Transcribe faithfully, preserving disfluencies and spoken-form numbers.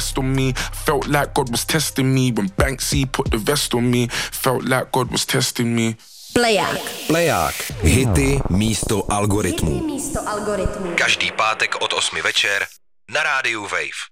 best on me. Felt like God was testing me when Banksy put the vest on me. Felt like God was testing me. Pleják. Pleják. Hity místo algoritmů. Hity místo algoritmů. Každý pátek od osmi večer na rádiu Wave.